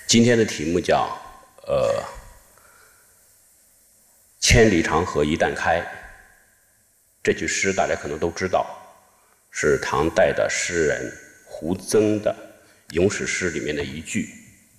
今天的题目叫千里长河一旦开。这句诗大家可能都知道，是唐代的诗人胡曾的咏史诗里面的一句。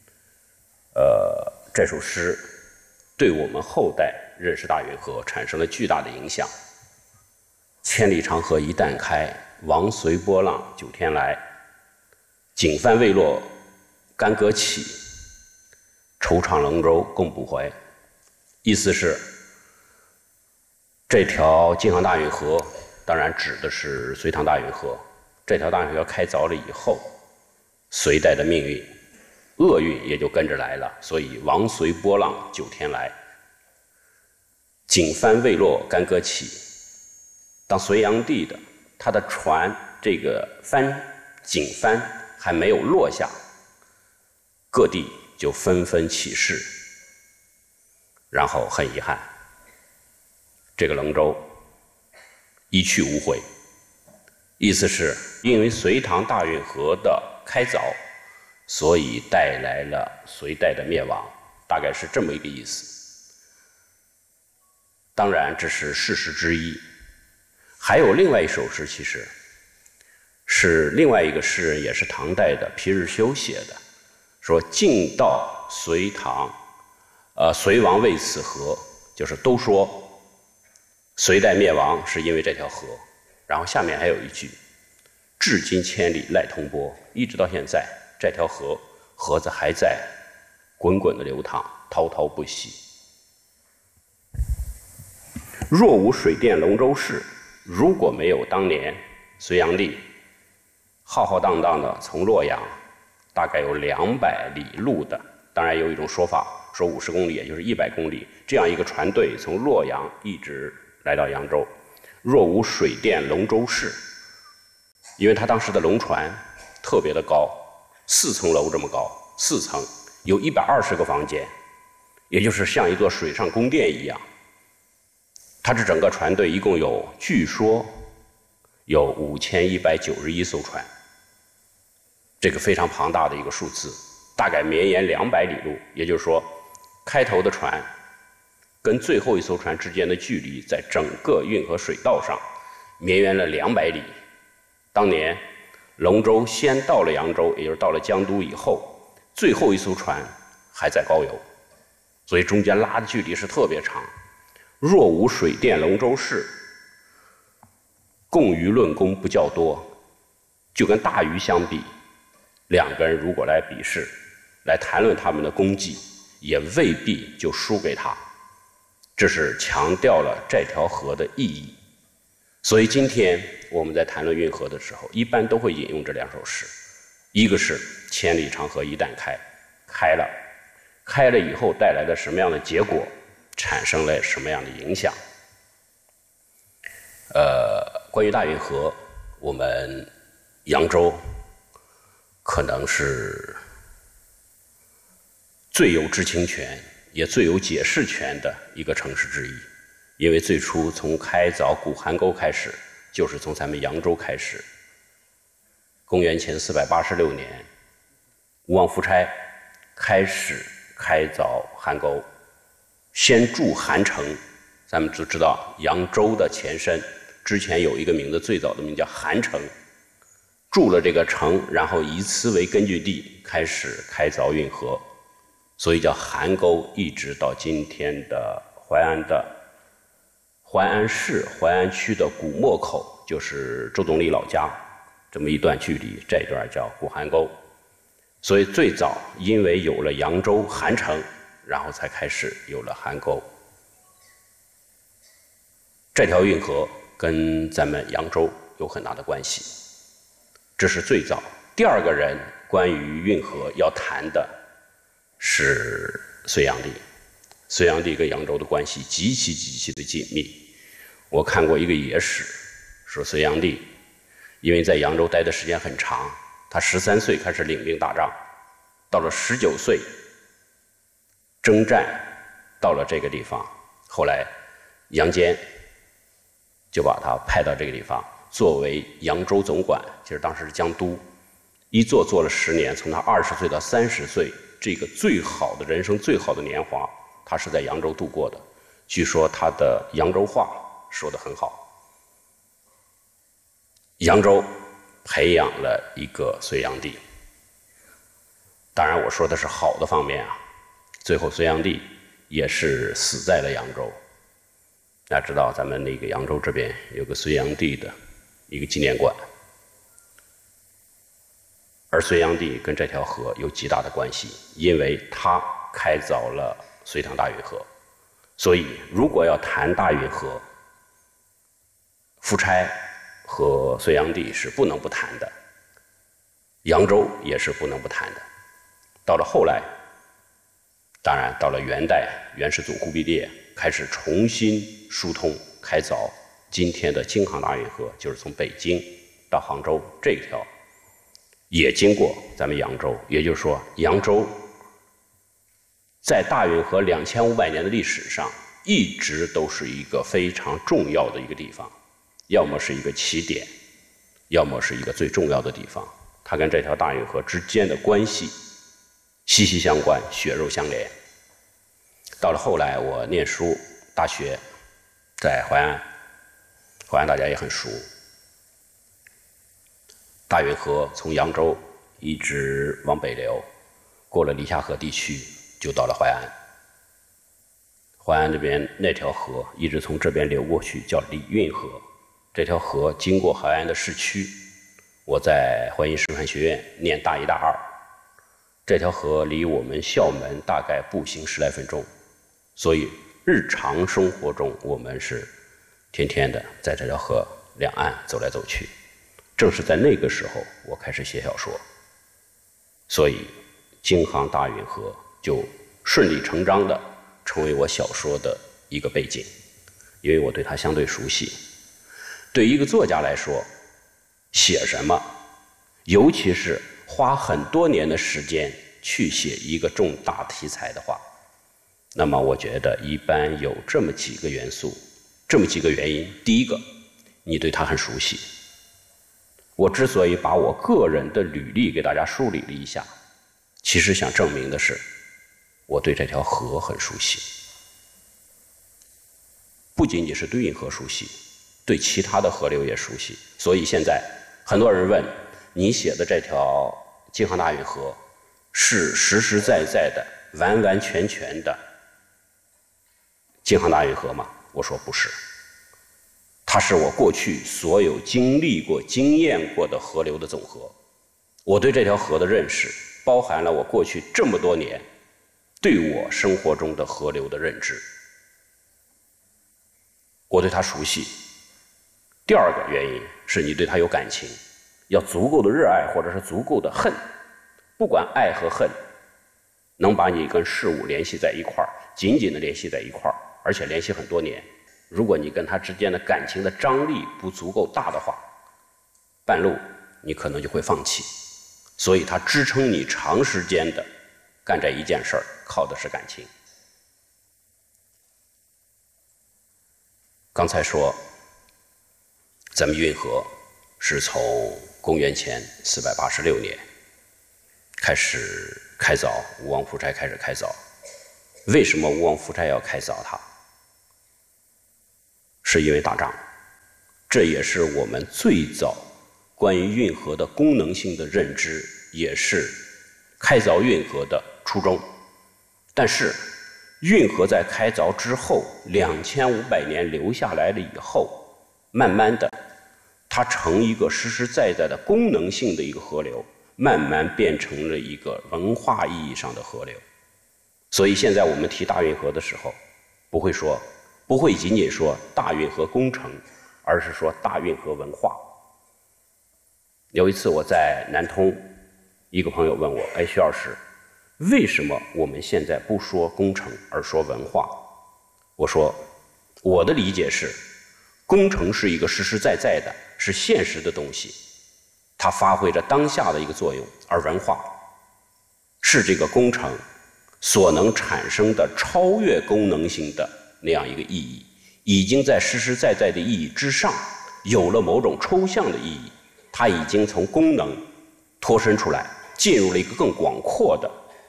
这首诗对我们后代认识大运河产生了巨大的影响。千里长河一旦开，王随波浪九天来。锦帆未落干戈起，惆怅龙舟共不还。意思是，这条京杭大运河当然指的是隋唐大运河。这条大运河开凿了以后，隋代的命运厄运也就跟着来了，所以王随波浪九天来。锦帆未落干戈起，当隋炀帝的他的船这个锦帆还没有落下，各地就纷纷起事，然后很遗憾，这个龙舟一去无回。意思是因为隋唐大运河的开凿，所以带来了隋代的灭亡，大概是这么一个意思。当然这是事实之一。还有另外一首诗，其实是另外一个诗人，也是唐代的皮日休写的，说晋道隋唐，隋亡为此河，就是都说隋代灭亡是因为这条河。然后下面还有一句，至今千里赖同波，一直到现在这条河子还在滚滚的流淌，滔滔不息。若无水电龙舟事，如果没有当年隋炀帝浩浩荡荡的从洛阳，大概有200里路的，当然有一种说法说50公里，也就是100公里，这样一个船队从洛阳一直来到扬州。若无水电龙舟事，因为他当时的龙船特别的高，4层楼这么高，4层有120个房间，也就是像一座水上宫殿一样。他这整个船队一共据说有5191艘船，这个非常庞大的一个数字，大概绵延200里路。也就是说，开头的船跟最后一艘船之间的距离，在整个运河水道上绵延了200里。当年龙舟先到了扬州，也就是到了江都以后，最后一艘船还在高邮，所以中间拉的距离是特别长。若无水电龙舟事，共鱼论功不较多，就跟大鱼相比，两个人如果来比试，来谈论他们的功绩，也未必就输给他。这是强调了这条河的意义。所以今天我们在谈论运河的时候，一般都会引用这2首诗。一个是千里长河一旦开，开了以后带来的什么样的结果，产生了什么样的影响。关于大运河，我们扬州可能是最有知情权也最有解释权的一个城市之一。因为最初从开凿古邗沟开始，就是从咱们扬州开始。公元前486年，吴王夫差开始开凿邗沟，先筑邗城。咱们都知道扬州的前身之前有一个名字，最早的名叫邗城，筑了这个城，然后以此为根据地开始开凿运河，所以叫邗沟，一直到今天的淮安市淮安区的古莫口，就是周总理老家这么一段距离，这段叫古邗沟。所以最早因为有了扬州邗城，然后才开始有了邗沟。这条运河跟咱们扬州有很大的关系，这是最早。第二个人关于运河要谈的是隋炀帝。隋炀帝跟扬州的关系极其的紧密。我看过一个野史，说隋炀帝因为在扬州待的时间很长，他13岁开始领兵打仗，到了19岁征战到了这个地方，后来杨坚就把他派到这个地方作为扬州总管，其实当时是江都，一做了10年，从他20岁到30岁这个最好的人生最好的年华，他是在扬州度过的。据说他的扬州话说得很好。扬州培养了一个隋炀帝，当然我说的是好的方面啊。最后隋炀帝也是死在了扬州。大家知道咱们那个扬州这边有个隋炀帝的一个纪念馆，而隋炀帝跟这条河有极大的关系，因为他开凿了隋唐大运河。所以如果要谈大运河，夫差和隋炀帝是不能不谈的，扬州也是不能不谈的。到了后来，当然到了元代，元世祖忽必烈开始重新疏通开凿今天的京杭大运河，就是从北京到杭州这条也经过咱们扬州。也就是说，扬州在大运河2500年的历史上一直都是一个非常重要的一个地方，要么是一个起点，要么是一个最重要的地方。它跟这条大运河之间的关系息息相关，血肉相连。到了后来我念书，大学在淮安，淮安大家也很熟。大运河从扬州一直往北流，过了黎下河地区就到了淮安。淮安这边那条河一直从这边流过去，叫礼运河。这条河经过淮安的市区，我在淮阴师范学院念大一大二，这条河离我们校门大概步行10来分钟，所以日常生活中我们是天天的在这条河两岸走来走去。正是在那个时候我开始写小说，所以京杭大运河就顺理成章的成为我小说的一个背景，因为我对它相对熟悉。对一个作家来说，写什么，尤其是花很多年的时间去写一个重大题材的话，那么我觉得一般有这么几个元素，这么几个原因。第一个，你对它很熟悉。我之所以把我个人的履历给大家梳理了一下，其实想证明的是我对这条河很熟悉，不仅仅是对运河熟悉，对其他的河流也熟悉。所以现在很多人问，你写的这条京杭大运河是实实在在的完完全全的京杭大运河吗？我说不是，它是我过去所有经历过经验过的河流的总和。我对这条河的认识包含了我过去这么多年对我生活中的河流的认知，我对它熟悉。第二个原因是你对它有感情，要足够的热爱或者是足够的恨，不管爱和恨能把你跟事物联系在一块儿，紧紧的联系在一块儿，而且联系很多年。如果你跟它之间的感情的张力不足够大的话，半路你可能就会放弃。所以它支撑你长时间的干这一件事儿，靠的是感情。刚才说咱们运河是从公元前486年开始开凿，吴王夫差开始开凿。为什么吴王夫差要开凿它？是因为打仗。这也是我们最早关于运河的功能性的认知，也是开凿运河的初衷。但是运河在开凿之后2500年留下来了以后，慢慢的它成一个实实在在的功能性的一个河流，慢慢变成了一个文化意义上的河流。所以现在我们提大运河的时候，不会仅仅说大运河工程，而是说大运河文化。有一次我在南通，一个朋友问我，徐老师，为什么我们现在不说工程而说文化？我说我的理解是，工程是一个实实在在的，是现实的东西，它发挥着当下的一个作用，而文化是这个工程所能产生的超越功能性的那样一个意义，已经在实实在在的意义之上有了某种抽象的意义，它已经从功能脱身出来，进入了一个更广阔的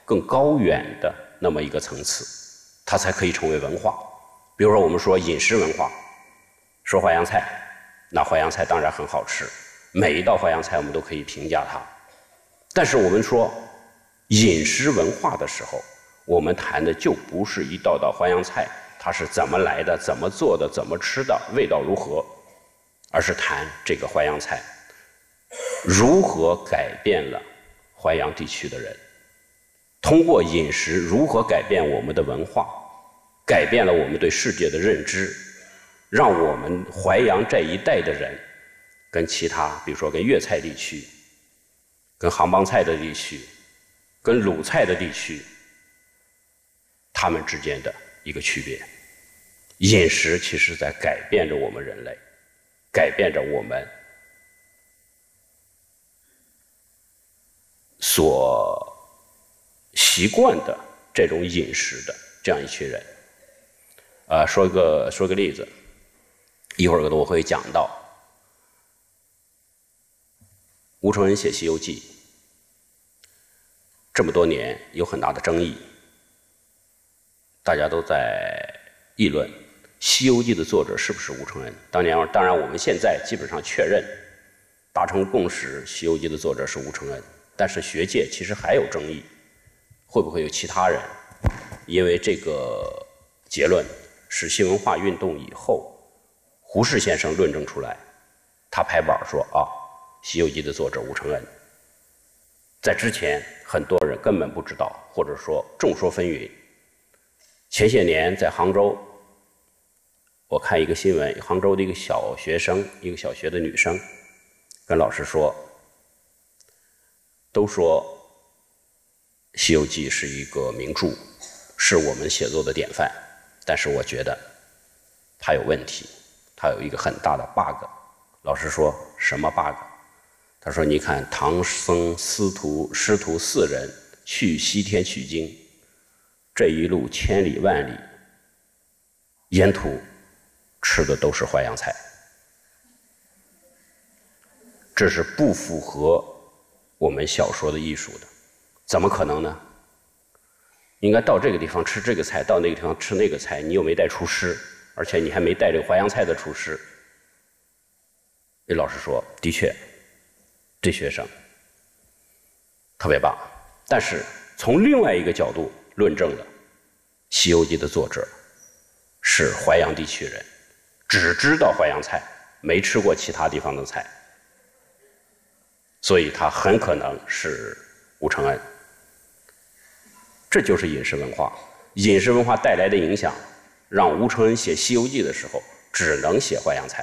更高远的那么一个层次，它才可以成为文化。比如说我们说饮食文化，说淮扬菜，那淮扬菜当然很好吃，每一道淮扬菜我们都可以评价它。但是我们说饮食文化的时候，我们谈的就不是一道道淮扬菜它是怎么来的、怎么做的、怎么吃的、味道如何，而是谈这个淮扬菜如何改变了淮扬地区的人，通过饮食如何改变我们的文化，改变了我们对世界的认知，让我们淮扬这一带的人跟其他，比如说跟粤菜地区、跟杭帮菜的地区、跟鲁菜的地区，他们之间的一个区别。饮食其实在改变着我们人类，改变着我们所习惯的这种饮食的这样一群人。说个例子，一会儿我会讲到吴承恩写《西游记》这么多年有很大的争议，大家都在议论《西游记》的作者是不是吴承恩。当然我们现在基本上确认达成共识，《西游记》的作者是吴承恩，但是学界其实还有争议，会不会有其他人？因为这个结论是新文化运动以后胡适先生论证出来，他拍板说啊，《西游记》的作者吴承恩。在之前很多人根本不知道，或者说众说纷纭。前些年在杭州，我看一个新闻，杭州的一个小学生，一个小学的女生跟老师说，都说《西游记》是一个名著，是我们写作的典范，但是我觉得它有问题，它有一个很大的 bug。 老师说什么 bug？ 他说你看唐僧师徒4人去西天取经，这一路千里万里，沿途吃的都是淮扬菜，这是不符合我们小说的艺术的。怎么可能呢？应该到这个地方吃这个菜，到那个地方吃那个菜，你又没带厨师，而且你还没带这个淮扬菜的厨师。那老师说的确这学生特别棒，但是从另外一个角度论证了《西游记》的作者是淮扬地区人，只知道淮扬菜，没吃过其他地方的菜，所以他很可能是吴承恩。这就是饮食文化，饮食文化带来的影响，让吴承恩写《西游记》的时候只能写淮扬菜。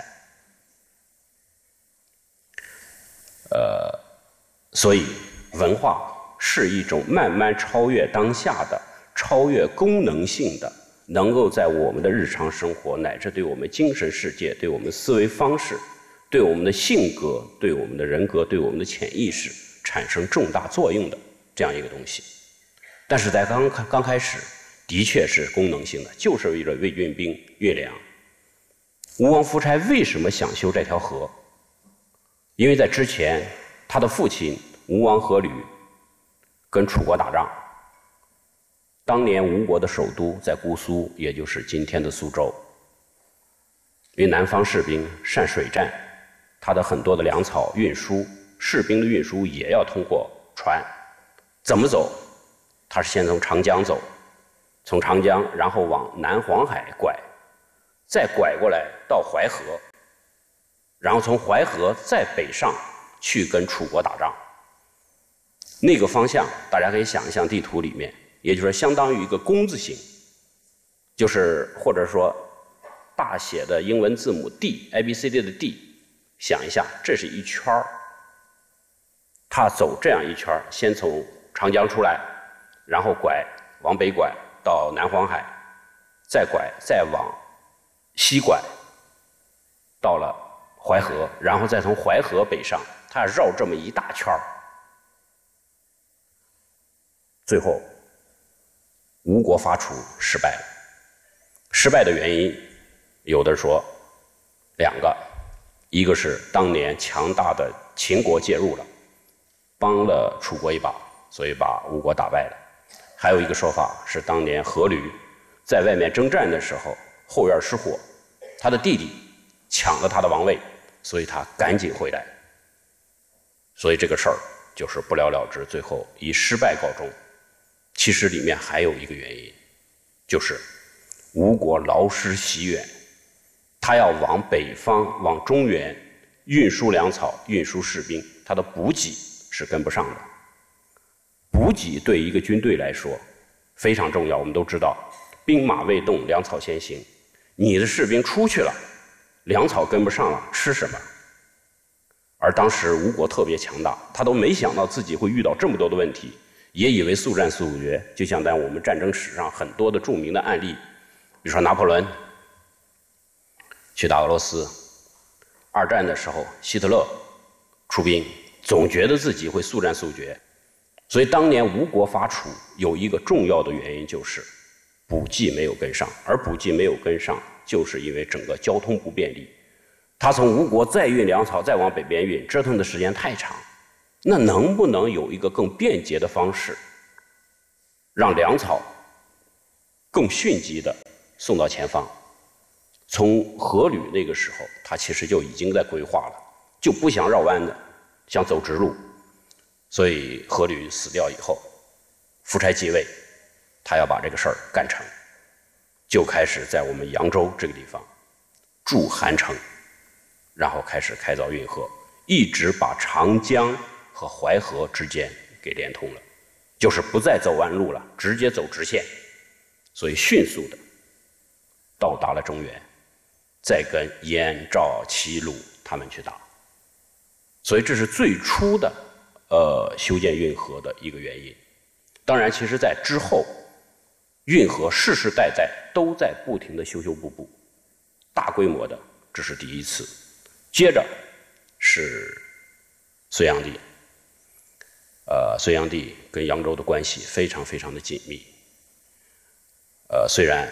所以文化是一种慢慢超越当下的、超越功能性的，能够在我们的日常生活乃至对我们精神世界、对我们思维方式、对我们的性格、对我们的人格、对我们的潜意识产生重大作用的这样一个东西。但是在刚开始的确是功能性的，就是为了运兵运粮。吴王夫差为什么想修这条河？因为在之前他的父亲吴王阖闾跟楚国打仗，当年吴国的首都在姑苏，也就是今天的苏州。因为南方士兵善水战，他的很多的粮草运输，士兵的运输也要通过船。怎么走？他是先从长江走，从长江然后往南黄海拐，再拐过来到淮河，然后从淮河再北上去跟楚国打仗。那个方向大家可以想象，地图里面也就是相当于一个弓字形，就是或者说大写的英文字母 D ABCD 的 D， 想一下这是一圈儿，他走这样一圈，先从长江出来，然后往北拐到南黄海，再往西拐到了淮河，然后再从淮河北上，他绕这么一大圈儿。最后吴国伐楚失败了。失败的原因有的说2个，一个是当年强大的秦国介入了，帮了楚国一把，所以把吴国打败了。 还有一个说法是，当年阖闾在外面征战的时候，后院失火，他的弟弟抢了他的王位，所以他赶紧回来。所以这个事儿就是不了了之，最后以失败告终。其实里面还有一个原因，就是吴国劳师袭远，他要往北方、往中原运输粮草、运输士兵，他的补给是跟不上的。补给对一个军队来说非常重要，我们都知道，兵马未动，粮草先行。你的士兵出去了，粮草跟不上了，吃什么？而当时吴国特别强大，他都没想到自己会遇到这么多的问题，也以为速战速决。就像在我们战争史上很多的著名的案例，比如说拿破仑去打俄罗斯，二战的时候希特勒出兵，总觉得自己会速战速决。所以当年吴国伐楚有一个重要的原因，就是补给没有跟上，而补给没有跟上，就是因为整个交通不便利。他从吴国再运粮草，再往北边运，折腾的时间太长。那能不能有一个更便捷的方式，让粮草更迅疾地送到前方？从阖闾那个时候，他其实就已经在规划了，就不想绕弯的，想走直路。所以阖闾死掉以后，夫差继位，他要把这个事儿干成，就开始在我们扬州这个地方筑韩城，然后开始开凿运河，一直把长江和淮河之间给连通了，就是不再走弯路了，直接走直线，所以迅速的到达了中原，再跟燕、赵、齐、鲁他们去打。所以这是最初的修建运河的一个原因。当然，其实在之后，运河世世代代都在不停的修修补补，大规模的，这是第一次。接着是隋炀帝，隋炀帝跟扬州的关系非常非常的紧密。虽然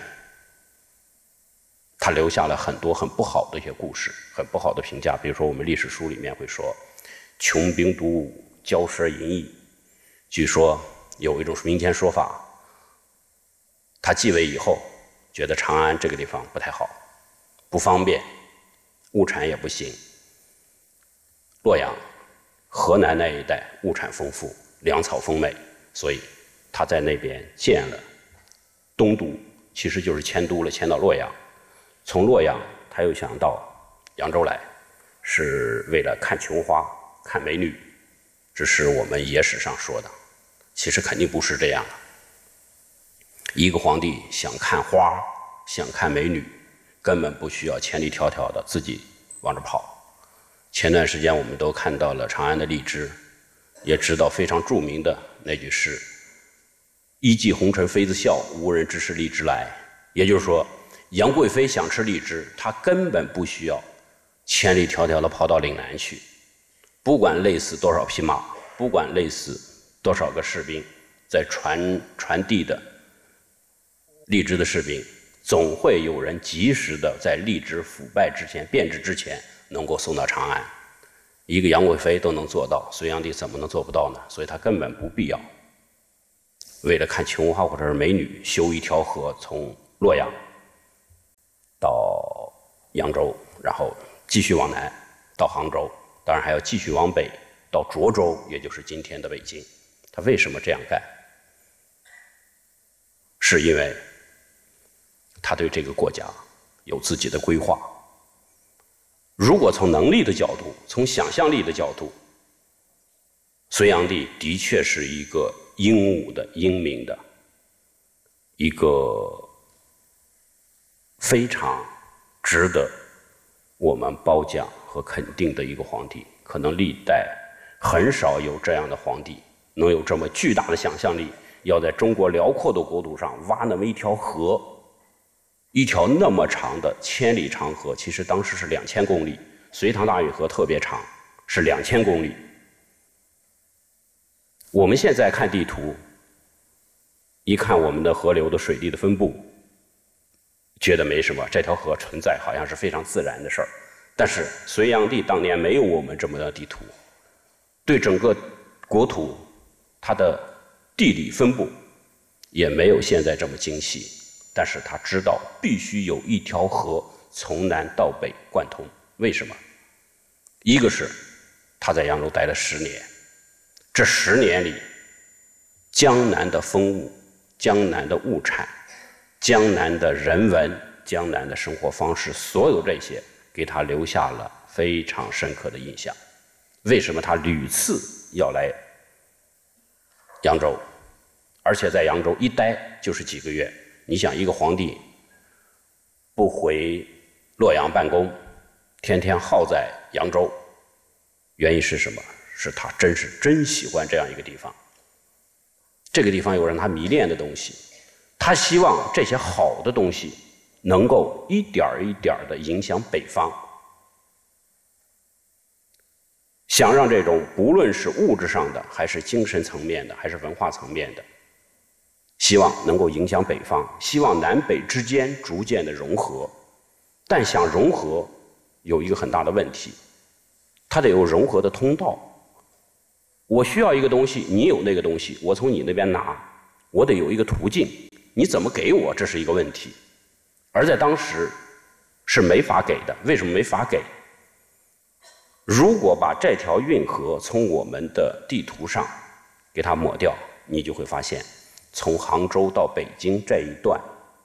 他留下了很多很不好的一些故事，很不好的评价，比如说我们历史书里面会说穷兵黩武，骄奢淫逸。据说有一种民间说法，他继位以后觉得长安这个地方不太好，不方便，物产也不行。洛阳、河南那一带物产丰富，粮草丰美，所以他在那边建了东都，其实就是迁都了，迁到洛阳。从洛阳他又想到扬州来，是为了看琼花、看美女，这是我们野史上说的，其实肯定不是这样的。一个皇帝想看花、想看美女，根本不需要千里迢迢的自己往这跑。前段时间我们都看到了长安的荔枝，也知道非常著名的那句诗：一骑红尘妃子笑，无人知是荔枝来。也就是说，杨贵妃想吃荔枝，她根本不需要千里迢迢的跑到岭南去，不管累死多少匹马，不管累死多少个士兵，在传递的荔枝的士兵，总会有人及时的在荔枝腐败之前、变质之前能够送到长安。一个杨贵妃都能做到，隋炀帝怎么能做不到呢？所以他根本不必要为了看琼花或者是美女修一条河，从洛阳到扬州，然后继续往南到杭州，当然还要继续往北到涿州，也就是今天的北京。他为什么这样干？是因为他对这个国家有自己的规划。如果从能力的角度，从想象力的角度，隋炀帝的确是一个英武的、英明的，一个非常值得我们褒奖和肯定的一个皇帝。可能历代很少有这样的皇帝能有这么巨大的想象力，要在中国辽阔的国土上挖那么一条河，一条那么长的千里长河，其实当时是2000公里，隋唐大运河特别长，是2000公里。我们现在看地图，一看我们的河流的水地的分布，觉得没什么，这条河存在好像是非常自然的事儿。但是隋炀帝当年没有我们这么的地图，对整个国土它的地理分布也没有现在这么精细，但是他知道必须有一条河从南到北贯通。为什么？一个是他在扬州待了10年，这10年里，江南的风物、江南的物产、江南的人文、江南的生活方式，所有这些给他留下了非常深刻的印象。为什么他屡次要来扬州，而且在扬州一待就是几个月？你想，一个皇帝不回洛阳办公，天天耗在扬州，原因是什么？是他真喜欢这样一个地方。这个地方有让他迷恋的东西，他希望这些好的东西能够一点一点地影响北方，想让这种不论是物质上的，还是精神层面的，还是文化层面的，希望能够影响北方，希望南北之间逐渐的融合。但想融合有一个很大的问题，它得有融合的通道。我需要一个东西，你有那个东西，我从你那边拿，我得有一个途径，你怎么给我，这是一个问题。而在当时是没法给的。为什么没法给？如果把这条运河从我们的地图上给它抹掉，你就会发现，从杭州到北京这一段，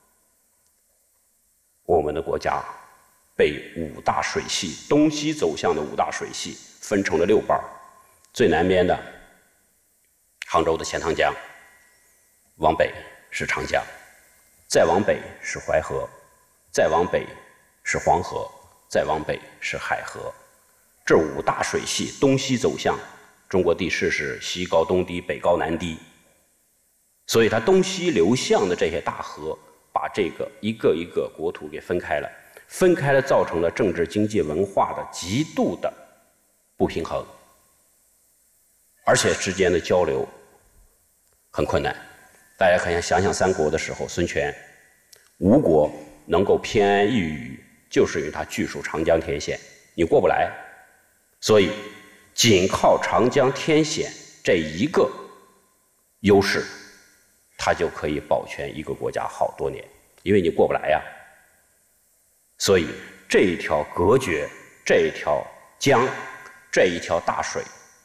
我们的国家被5大水系，东西走向的5大水系分成了6半。最南边的杭州的钱塘江，往北是长江，再往北是淮河，再往北是黄河，再往北是海河。这5大水系东西走向，中国地势是西高东低，北高南低，所以它东西流向的这些大河，把这个一个一个国土给分开了，分开了，造成了政治、经济、文化的极度的不平衡，而且之间的交流很困难。大家可以想想三国的时候，孙权、吴国能够偏安一隅，就是因为他据守长江天险，你过不来。所以仅靠长江天险这一个优势，它就可以保全一个国家好多年，因为你过不来呀。所以这一条隔绝，这一条江，这一条大水，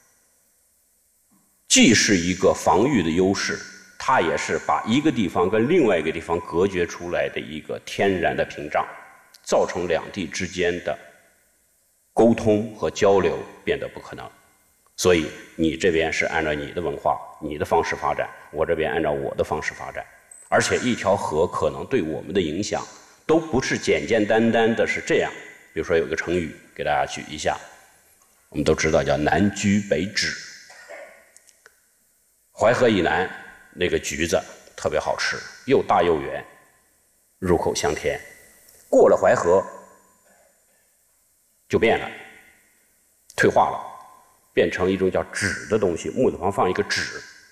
既是一个防御的优势，它也是把一个地方跟另外一个地方隔绝出来的一个天然的屏障，造成两地之间的沟通和交流变得不可能。所以你这边是按照你的文化、你的方式发展，我这边按照我的方式发展，而且一条河可能对我们的影响都不是简简单单的是这样。比如说有个成语给大家举一下，我们都知道叫南橘北枳。淮河以南那个橘子特别好吃，又大又圆，入口香甜。过了淮河就变了，退化了，变成一种叫枳的东西，木字旁放一个枳，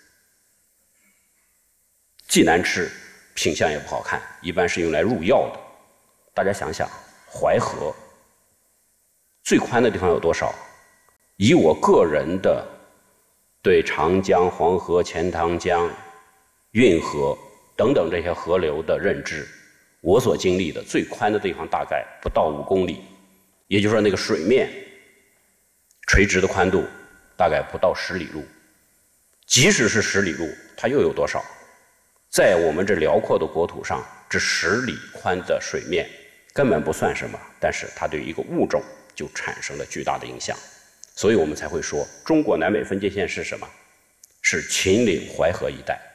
既难吃，品相也不好看，一般是用来入药的。大家想想，淮河最宽的地方有多少？以我个人的对长江、黄河、钱塘江、运河等等这些河流的认知，我所经历的最宽的地方大概不到5公里，也就是说那个水面垂直的宽度大概不到10里路。即使是10里路，它又有多少？在我们这辽阔的国土上，这10里宽的水面根本不算什么，但是它对一个物种就产生了巨大的影响。所以我们才会说，中国南北分界线是什么？是秦岭淮河一带。